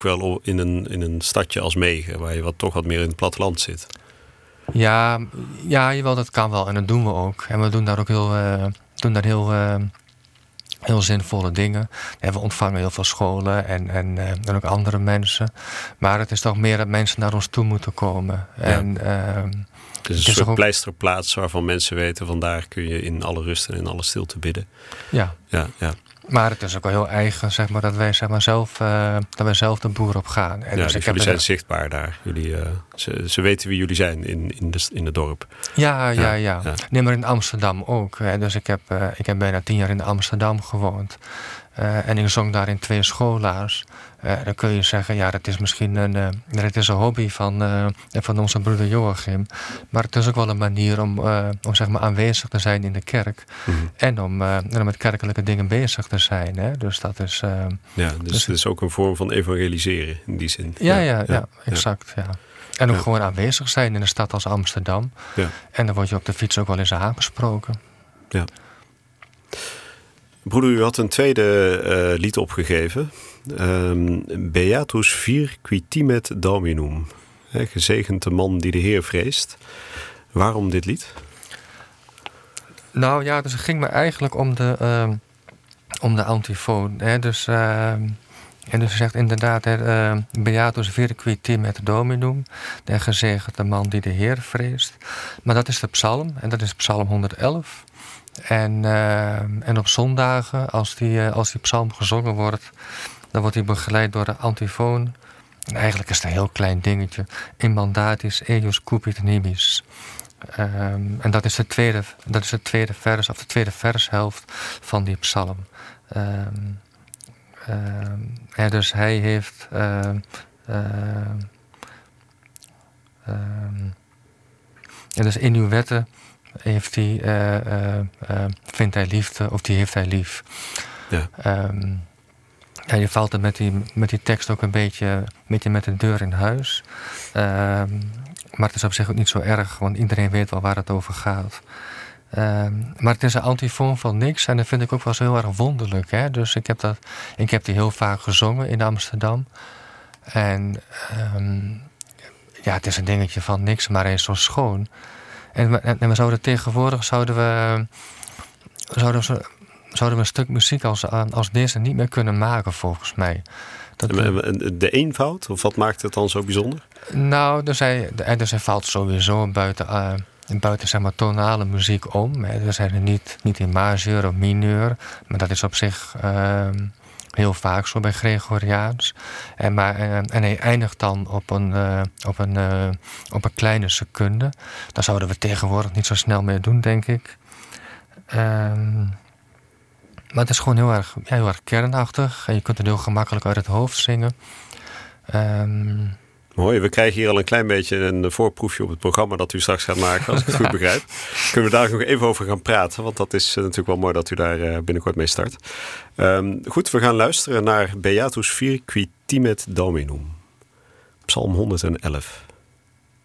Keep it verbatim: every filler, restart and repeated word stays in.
wel in een, in een stadje als Megen, waar je wat, toch wat meer in het platteland zit. Ja, ja, jawel, dat kan wel. En dat doen we ook. En we doen daar ook heel, uh, doen daar heel, uh, heel zinvolle dingen. En we ontvangen heel veel scholen en, en, uh, en ook andere mensen. Maar het is toch meer dat mensen naar ons toe moeten komen. Ja. En, uh, het is een het soort is ook... pleisterplaats waarvan mensen weten, vandaar kun je in alle rust en in alle stilte bidden. Ja. Ja, ja. Maar het is ook wel heel eigen, zeg maar, dat wij, zeg maar, zelf, uh, dat wij zelf de boer op gaan. En ja, dus dus ik jullie heb zijn er... zichtbaar daar. Jullie, uh, ze, ze weten wie jullie zijn in, in, de, in het dorp. Ja, ja, ja, ja. ja. Nee, maar in Amsterdam ook. Hè. Dus ik heb, uh, ik heb bijna tien jaar in Amsterdam gewoond. Uh, en ik zong daar in twee scholaars. Uh, dan kun je zeggen, ja, dat is misschien een, uh, dat is een hobby van, uh, van onze broeder Joachim. Maar het is ook wel een manier om, uh, om zeg maar, aanwezig te zijn in de kerk. Mm-hmm. En, om, uh, en om met kerkelijke dingen bezig te zijn. Hè? Dus dat is... Uh, ja, dus, dus het is ook een vorm van evangeliseren in die zin. Ja, ja, ja, ja exact. Ja. En ook ja. gewoon aanwezig zijn in een stad als Amsterdam. Ja. En dan word je op de fiets ook wel eens aangesproken. Ja. Broeder, u had een tweede uh, lied opgegeven. Um, Beatus vir qui timet Dominum. He, gezegend de man die de Heer vreest. Waarom dit lied? Nou ja, dus het ging me eigenlijk om de, uh, om de antifoon. Hè? Dus, uh, en dus hij zegt inderdaad, uh, Beatus vir qui timet Dominum. De gezegend de man die de Heer vreest. Maar dat is de psalm. En dat is psalm honderd-elf. En, uh, en op zondagen, als die, uh, als die psalm gezongen wordt, dan wordt hij begeleid door de antifoon. En eigenlijk is het een heel klein dingetje. In mandatis eius cupit nimis. Um, en dat is, de tweede, dat is de tweede vers, of de tweede vershelft van die psalm. Um, um, en dus hij heeft... Uh, uh, um, en dus in uw wetten heeft hij, uh, uh, uh, vindt hij liefde, of die heeft hij lief. Ja. Um, ja, je valt er met die, met die tekst ook een beetje, een beetje met de deur in huis. Um, maar het is op zich ook niet zo erg, want iedereen weet wel waar het over gaat. Um, maar het is een antifoon van niks en dat vind ik ook wel zo heel erg wonderlijk. Hè? Dus ik heb, dat, ik heb die heel vaak gezongen in Amsterdam. En um, ja, het is een dingetje van niks, maar hij is zo schoon. En, en, en we zouden tegenwoordig zouden we, zouden we, zouden we een stuk muziek als, als deze niet meer kunnen maken, volgens mij. Dat, de eenvoud? Of wat maakt het dan zo bijzonder? Nou, dus hij, dus hij valt sowieso buiten, uh, buiten zeg maar, tonale muziek om. Hè. Dus hij is niet, niet in majeur of mineur. Maar dat is op zich uh, heel vaak zo bij Gregoriaans. En, maar, en, en hij eindigt dan op een, uh, op, een, uh, op een kleine secunde. Dat zouden we tegenwoordig niet zo snel meer doen, denk ik. Um, maar het is gewoon heel erg, ja, heel erg kernachtig. En je kunt het heel gemakkelijk uit het hoofd zingen. Um, Mooi, we krijgen hier al een klein beetje een voorproefje op het programma dat u straks gaat maken, als ik het goed begrijp. Kunnen we daar nog even over gaan praten, want dat is natuurlijk wel mooi dat u daar binnenkort mee start. Um, goed, we gaan luisteren naar Beatus vir qui timet Dominum. Psalm honderd elf.